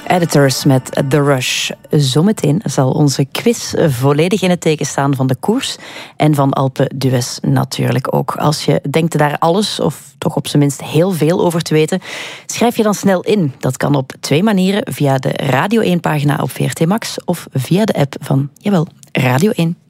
Editors met The Rush. Zometeen zal onze quiz volledig in het teken staan van de koers en van Alpe d'Huez natuurlijk ook. Als je denkt daar alles, of toch op zijn minst heel veel over te weten, schrijf je dan snel in. Dat kan op 2 manieren, via de Radio 1-pagina op VRT Max of via de app van, jawel, Radio 1.